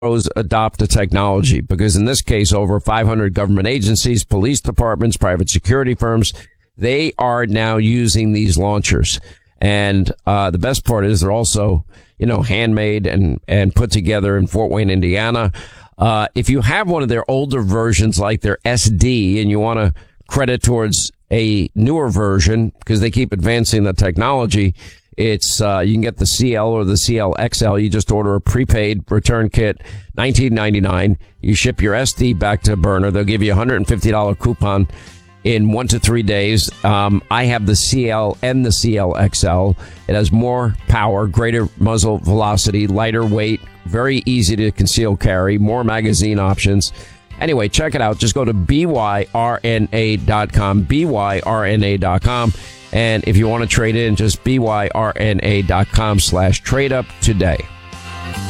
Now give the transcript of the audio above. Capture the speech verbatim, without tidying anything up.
adopt the technology, because in this case, over five hundred government agencies, police departments, private security firms, they are now using these launchers. And uh the best part is they're also, you know, handmade and and put together in Fort Wayne, Indiana. Uh if you have one of their older versions like their S D and you want to credit towards a newer version because they keep advancing the technology, it's uh you can get the C L or the C L X L. You just order a prepaid return kit, nineteen ninety-nine. You ship your S D back to Burner. They'll give you a one hundred fifty dollars coupon in one to three days. Um, I have the C L and the C L X L. It has more power, greater muzzle velocity, lighter weight, very easy to conceal carry, more magazine options. Anyway, check it out. Just go to B Y R N A dot com, B Y R N A dot com. And if you want to trade in, just B Y R N A dot com slash trade up today.